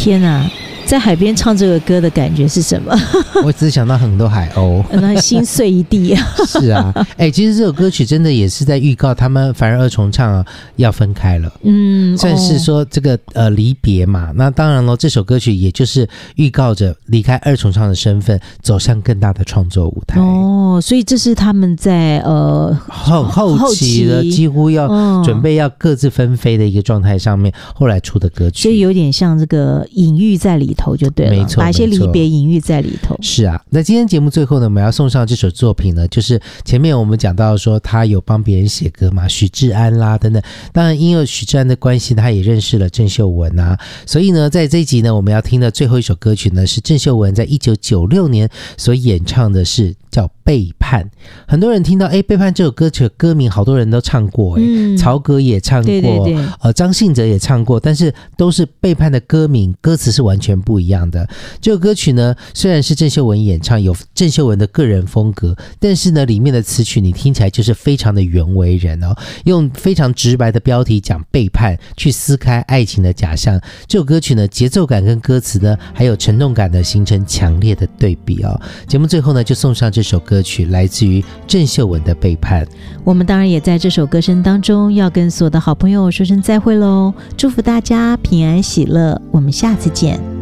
天哪，在海边唱这个歌的感觉是什么？ 我只想到很多海鸥， 那心碎一地啊！ 是啊，其实这首歌曲真的也是在预告他们反而二重唱要分开了，算是说这个离别嘛。那当然了，这首歌曲也就是预告着离开二重唱的身份，走向更大的创作舞台。 所以这是他们在后期的几乎要准备要各自分飞的一个状态上面，后来出的歌曲， 所以有点像这个隐喻在里头就对了， 没错， 把一些离别隐喻在里头。 是啊，那今天节目最后呢，我们要送上这首作品呢，就是前面我们讲到说他有帮别人写歌嘛，许志安啦等等，当然因为许志安的关系，他也认识了郑秀文啊，所以呢，在这一集呢，我们要听的最后一首歌曲呢，是郑秀文在1996年所演唱的，是叫背叛。很多人听到背叛这首歌曲的歌名，好多人都唱过曹格也唱过， 对， 张信哲也唱过，但是都是背叛的歌名，歌词是完全不一样的。这首歌曲呢，虽然是郑秀文演唱，有郑秀文的个人风格，但是呢，里面的词曲你听起来就是非常的原为人哦，用非常直白的标题讲背叛，去撕开爱情的假象。这首歌曲呢，节奏感跟歌词呢，还有沉重感的形成强烈的对比哦。节目最后呢，就送上这首歌曲，来自于郑秀文的背叛。 我们当然也在这首歌声当中要跟所有的好朋友说声再会咯，祝福大家平安喜乐，我们下次见。